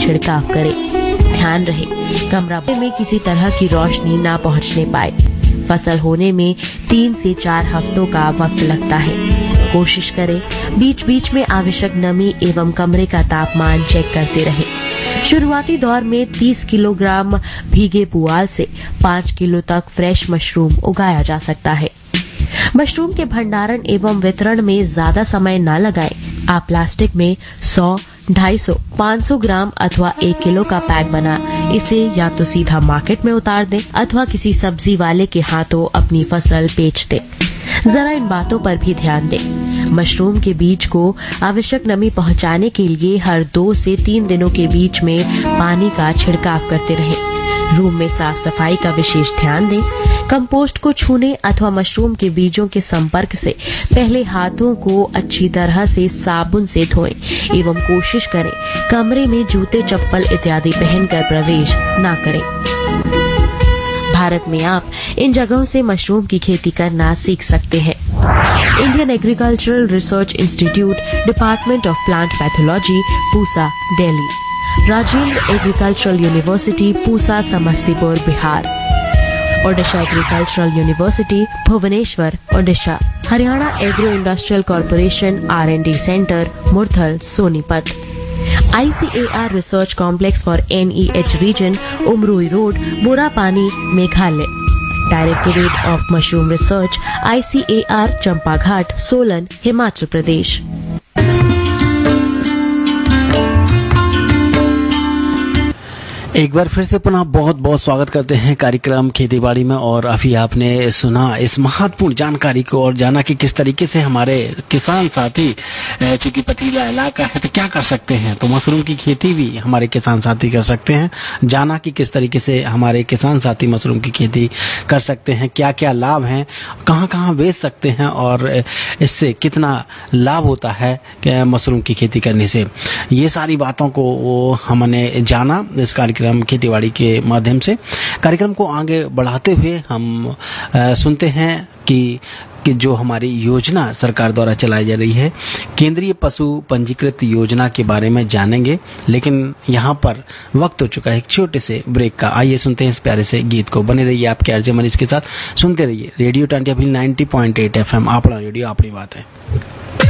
छिड़काव करें। ध्यान रहे कमरा में किसी तरह की रोशनी ना पहुंचने पाए। फसल होने में 3 से 4 हफ्तों का वक्त लगता है। कोशिश करें बीच बीच में आवश्यक नमी एवं कमरे का तापमान चेक करते रहें। शुरुआती दौर में 30 किलोग्राम भीगे पुआल से 5 किलो तक फ्रेश मशरूम उगाया जा सकता है। मशरूम के भंडारण एवं वितरण में ज्यादा समय न लगाएं। आप प्लास्टिक में 100, 250, 500 ग्राम अथवा 1 किलो का पैक बना इसे या तो सीधा मार्केट में उतार दें अथवा किसी सब्जी वाले के हाथों अपनी फसल बेच दें। जरा इन बातों पर भी ध्यान दें। मशरूम के बीज को आवश्यक नमी पहुंचाने के लिए हर 2 से 3 दिनों के बीच में पानी का छिड़काव करते रहें। रूम में साफ सफाई का विशेष ध्यान दें। कंपोस्ट को छूने अथवा मशरूम के बीजों के संपर्क से पहले हाथों को अच्छी तरह से साबुन से धोएं एवं कोशिश करें कमरे में जूते चप्पल इत्यादि पहनकर प्रवेश न करें। भारत में आप इन जगहों से मशरूम की खेती करना सीख सकते हैं। Indian agricultural research institute, department of plant pathology, Pusa, Delhi. Rajendra agricultural university, Pusa, Samastipur, Bihar. Odisha agricultural university, Bhubaneswar, Odisha. Haryana agro industrial corporation R&D centre, Murthal, Sonipat. ICAR research complex for NEH reason, Umroi road, बोरापानी, Meghalaya. Directorate of mushroom research, ICAR, चंपाघाट, Solan, Himachal Pradesh. एक बार फिर से पुनः बहुत बहुत स्वागत करते हैं कार्यक्रम खेतीबाड़ी में। और अभी आपने सुना इस महत्वपूर्ण जानकारी को और जाना कि किस तरीके से हमारे किसान साथी, चूंकि पथरीला इलाका है तो क्या कर सकते हैं, तो मशरूम की खेती भी हमारे किसान साथी कर सकते हैं। जाना कि किस तरीके से हमारे किसान साथी मशरूम की खेती कर सकते हैं, क्या क्या लाभ हैं, कहाँ कहाँ बेच सकते हैं और इससे कितना लाभ होता है मशरूम की खेती करने से। ये सारी बातों को हमने जाना इस कार्यक्रम खेतीबाड़ी के माध्यम से। कार्यक्रम को आगे बढ़ाते हुए हम सुनते हैं कि जो हमारी योजना सरकार द्वारा चलाई जा रही है, केंद्रीय पशु पंजीकृत योजना के बारे में जानेंगे। लेकिन यहाँ पर वक्त हो चुका है एक छोटे से ब्रेक का। आइए सुनते हैं इस प्यारे से गीत को। बने रहिए आपके आरजे मनीष के साथ, सुनते रहिए रेडियो टांडिया 90.8 FM, अपना रेडियो अपनी बात है।